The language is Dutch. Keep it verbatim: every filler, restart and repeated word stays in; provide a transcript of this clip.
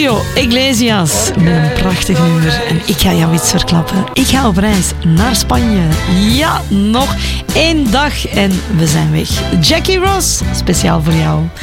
Julio Iglesias met een prachtig nummer. En ik ga jou iets verklappen. Ik ga op reis naar Spanje. Ja, nog één dag en we zijn weg. Jackie Ross, speciaal voor jou.